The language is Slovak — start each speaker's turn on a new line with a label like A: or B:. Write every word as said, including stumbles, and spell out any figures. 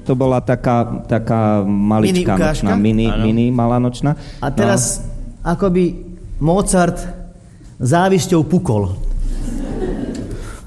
A: to bola taká, taká maličká
B: Mini
A: nočná, mini, mini malá nočná.
B: A teraz no. akoby Mozart závisťou pukol.